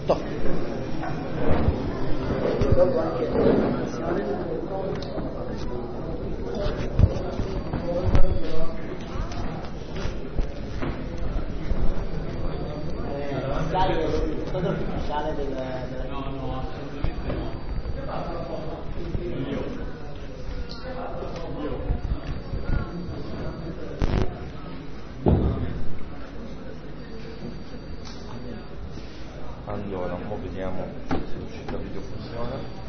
Top. Dopo anche l'animazione. Sai il quadro ufficiale della no, assolutamente no. Allora, ora vediamo se l'uscita video funziona.